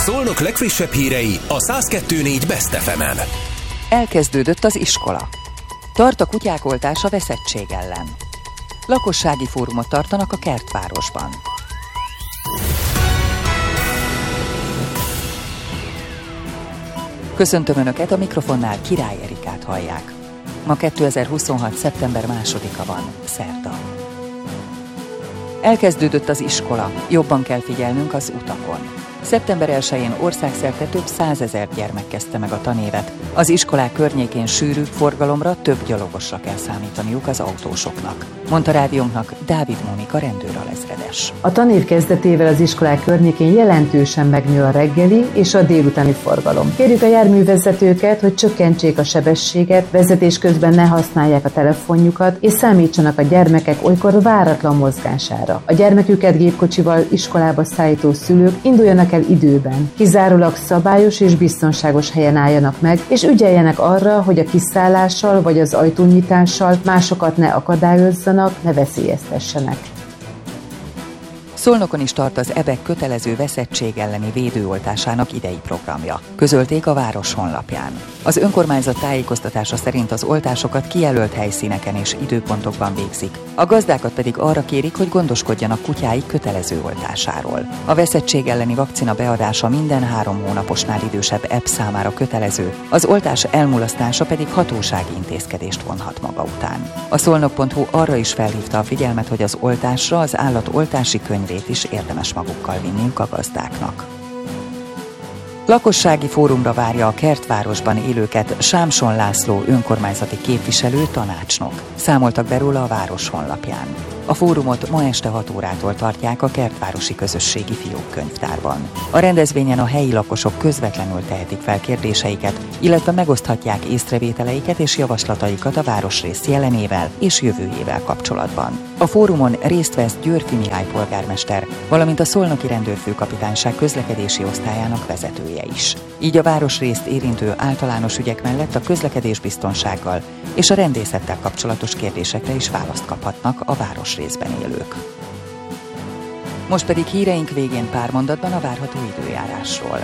Szolnok legfrissebb hírei a 102.4 Best FM-en. Elkezdődött az iskola. Tart a kutyák oltása veszettség ellen. Lakossági fórumot tartanak a Kertvárosban. Köszöntöm Önöket, a mikrofonnál Király Erikát hallják. Ma 2026. szeptember 2-a van, szerda. Elkezdődött az iskola, jobban kell figyelnünk az utakon. Szeptember 1-én országszerte több 100 000 gyermek kezdte meg a tanévet. Az iskolák környékén sűrűbb forgalomra, több gyalogosra kell számítaniuk az autósoknak, mondta rádiónknak Dávid Mónika rendőralezredes. A tanév kezdetével az iskolák környékén jelentősen megnő a reggeli és a délutáni forgalom. Kérjük a járművezetőket, hogy csökkentsék a sebességet, vezetés közben ne használják a telefonjukat, és számítsanak a gyermekek olykor váratlan mozgására. A gyermeküket gépkocsival iskolába szállító szülők induljanak el időben, kizárólag szabályos és biztonságos helyen álljanak meg, és ügyeljenek arra, hogy a kiszállással vagy az ajtónyitással másokat ne akadályozzanak, ne veszélyeztessenek. Szolnokon is tart az EBEK kötelező veszettség elleni védőoltásának idei programja, közölték a város honlapján. Az önkormányzat tájékoztatása szerint az oltásokat kijelölt helyszíneken és időpontokban végzik. A gazdákat pedig arra kérik, hogy gondoskodjanak kutyáik kötelező oltásáról. A veszettség elleni vakcina beadása minden 3 hónaposnál idősebb ebb számára kötelező, az oltás elmulasztása pedig hatósági intézkedést vonhat maga után. A szolnok.hu arra is felhívta a figyelmet, hogy az oltásra az állatoltási könyvét is érdemes magukkal vinniük a gazdáknak. Lakossági fórumra várja a Kertvárosban élőket Sámson László önkormányzati képviselő tanácsnok. Számoltak be róla a város honlapján. A fórumot ma este 6 órától tartják a Kertvárosi Közösségi Fiókkönyvtárban. A rendezvényen a helyi lakosok közvetlenül tehetik fel kérdéseiket, illetve megoszthatják észrevételeiket és javaslataikat a városrész jelenével és jövőjével kapcsolatban. A fórumon részt vesz Győrfi Mihály polgármester, valamint a Szolnoki Rendőrfőkapitányság közlekedési osztályának vezetője is. Így a városrészt érintő általános ügyek mellett a közlekedésbiztonsággal és a rendészettel kapcsolatos kérdésekre is választ kaphatnak a városrészben élők. Most pedig híreink végén pár mondatban a várható időjárásról.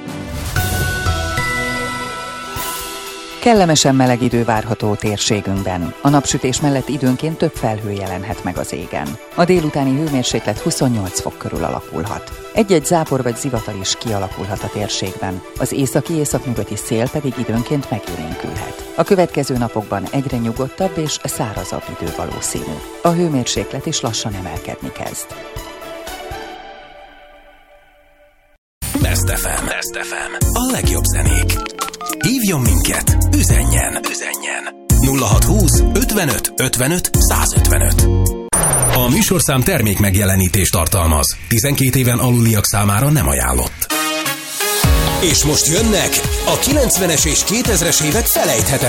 Kellemesen meleg idő várható térségünkben. A napsütés mellett időnként több felhő jelenhet meg az égen. A délutáni hőmérséklet 28 fok körül alakulhat. Egy-egy zápor vagy zivatar is kialakulhat a térségben, az északi-északnyugati szél pedig időnként megélénkülhet. A következő napokban egyre nyugodtabb és szárazabb idő valószínű. A hőmérséklet is lassan emelkedni kezd. Best FM. A legjobb zenék. Hívjon minket, üzenjen. 0620 55 55 155. A műsorszám termék megjelenítést tartalmaz. 12 éven aluliak számára nem ajánlott. És most jönnek a 90-es és 2000-es évek felejthetetlen